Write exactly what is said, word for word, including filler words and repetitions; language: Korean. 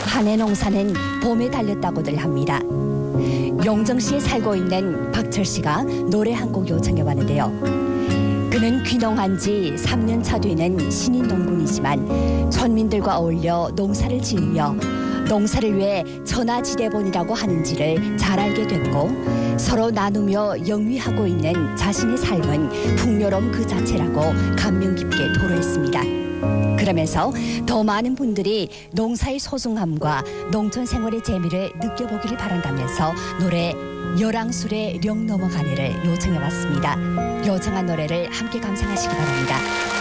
한해 농사는 봄에 달렸다고들 합니다. 용정시에 살고 있는 박철 씨가 노래 한 곡 요청해 왔는데요. 그는 귀농한 지 삼 년 차 되는 신인 농군이지만村민들과 어울려 농사를 지으며 농사를 위해 천하지대본이라고 하는지를 잘 알게 됐고 서로 나누며 영위하고 있는 자신의 삶은 풍요로움 그 자체라고 감명 깊게 토로했습니다. 그러면서 더 많은 분들이 농사의 소중함과 농촌 생활의 재미를 느껴보기를 바란다면서 노래 열왕술의 령 넘어가네를 요청해왔습니다. 요청한 노래를 함께 감상하시기 바랍니다.